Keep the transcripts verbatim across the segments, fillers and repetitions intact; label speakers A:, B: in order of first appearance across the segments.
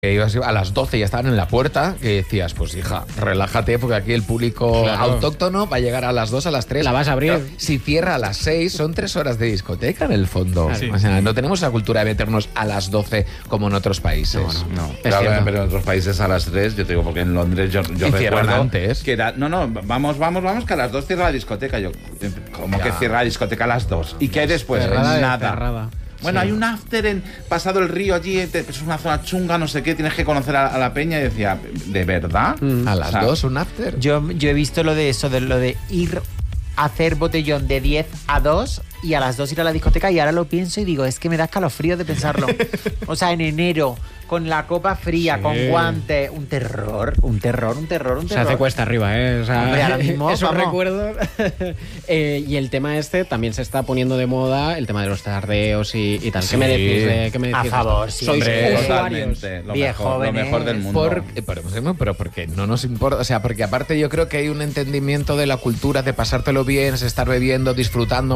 A: que ibas a las doce ya estaban en la puerta, que decías, pues hija, relájate, porque aquí el público claro. autóctono va a llegar a las dos, a las tres.
B: La vas a abrir.
A: Claro, si cierra a las seis, son tres horas de discoteca en el fondo.
C: Sí.
A: O sea, no tenemos la cultura de meternos a las doce como en otros países.
C: No, no. no.
D: Claro, pero en otros países a las tres, yo te digo, porque en Londres yo, yo
A: y recuerdo
D: antes. Que era, no, no, vamos, vamos, vamos, que a las dos cierra la discoteca. Yo, ¿cómo ya. que cierra la discoteca a las dos? ¿Y qué hay después?
B: Cerrada
D: Nada.
B: Cerrada.
D: Bueno,
B: sí.
D: hay un after en pasado el río allí, es una zona chunga, no sé qué, tienes que conocer a, a la peña. Y decía, ¿de verdad?
A: Mm. ¿A las o sea, dos un after?
E: Yo, yo he visto lo de eso, de lo de ir a hacer botellón de diez a dos y a las dos ir a la discoteca, y ahora lo pienso y digo, es que me da escalofrío de pensarlo. O sea, en enero, con la copa fría, sí. con guantes, un terror, un terror, un terror, un terror.
B: Se hace cuesta arriba, ¿eh? O sea,
E: hombre, ahora mismo,
B: esos
E: vamos.
B: recuerdos. eh, y el tema este también se está poniendo de moda, el tema de los tardeos y, y tal.
A: Sí.
B: ¿Qué me decís? De, ¿qué me decís?
E: A favor, sí.
B: Sois
D: Hombre,
B: usuarios.
D: totalmente. Lo
E: Viejo,
D: mejor, lo mejor del mundo.
A: Por, pero, pero porque no nos importa, o sea, porque aparte yo creo que hay un entendimiento de la cultura de pasártelo bien, es estar bebiendo, disfrutando,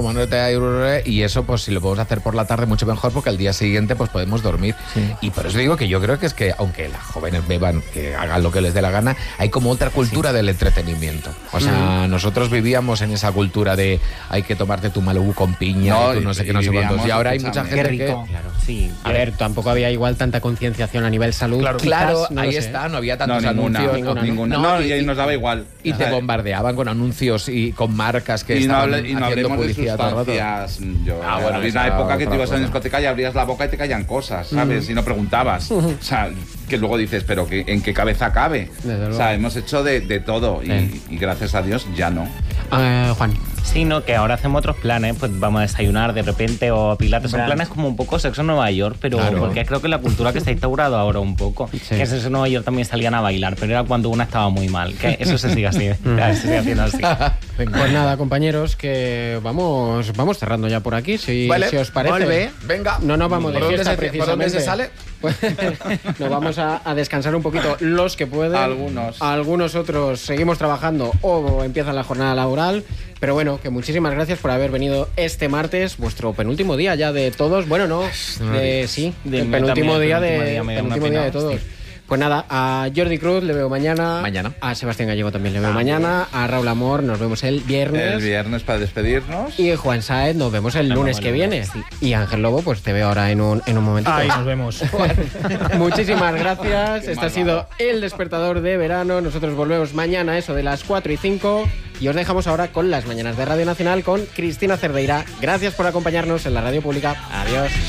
A: y eso pues si lo podemos hacer por la tarde mucho mejor, porque al día siguiente pues podemos dormir. Sí. Y por eso digo que yo creo que es que aunque las jóvenes beban, que hagan lo que les dé la gana, hay como otra cultura sí. del entretenimiento. O sea, mm. nosotros vivíamos en esa cultura de hay que tomarte tu Malibú con piña, no, y tú no sé qué, no sé cuántos. Y ahora hay mucha gente
E: rico.
A: que...
E: Claro, sí.
B: A ver, tampoco había igual tanta concienciación a nivel salud.
A: Claro,
B: quizás,
A: claro
B: no
A: ahí
B: sé.
A: está, no había tantos
D: no, ninguna,
A: anuncios.
D: Ninguna, ninguna. No,
A: no,
D: y, y nos daba igual.
A: Y te bombardeaban con anuncios y con marcas que
D: y
A: estaban
D: no hable, y no
A: haciendo publicidad todo el
D: rato. Yo,
A: ah, bueno,
D: había una época que tú ibas a la discoteca y abrías la boca y te caían cosas, ¿sabes? Mm. Y no preguntabas. O sea, que luego dices, pero que, ¿en qué cabeza cabe? O sea, hemos hecho de, de todo y, eh. y gracias a Dios ya no.
B: Uh, Juan.
C: Sí, no, que ahora hacemos otros planes, pues vamos a desayunar de repente o a pilates. Son planes como un poco sexo en Nueva York, pero claro. porque creo que la cultura que se ha instaurado ahora un poco, sí. que en sexo en Nueva York también salían a bailar, pero era cuando una estaba muy mal, que eso se sigue así, se sigue haciendo así.
B: Pues nada, compañeros, que vamos vamos cerrando ya por aquí, si,
A: vale.
B: si os parece.
A: Volve. Venga.
B: No nos vamos de
A: ¿Por
B: fiesta,
A: se,
B: precisamente.
A: ¿Por dónde se sale?
B: Pues, nos vamos a, a descansar un poquito los que pueden.
D: Algunos.
B: Algunos otros seguimos trabajando o empiezan la jornada laboral. Pero bueno, que muchísimas gracias por haber venido este martes, vuestro penúltimo día ya de todos. Bueno, no, de, sí,
C: de
B: el penúltimo
C: también,
B: día,
C: penúltimo
B: de,
C: día, me
B: penúltimo día de todos. Hostia. Pues nada, a Jordi Cruz le veo mañana.
A: Mañana.
B: A Sebastián Gallego también le veo ah, mañana. A Raúl Amor nos vemos el viernes.
D: El viernes para despedirnos.
B: Y Juan Sáez nos vemos el lunes que viene. Sí. Y Ángel Lobo, pues te veo ahora en un, en un momentito.
C: Ahí nos vemos.
B: Bueno, muchísimas gracias.
D: Qué
B: este ha sido el despertador de verano. Nosotros volvemos mañana, eso de las cuatro y cinco. Y os dejamos ahora con las mañanas de Radio Nacional con Cristina Cerdeira. Gracias por acompañarnos en la radio pública. Adiós.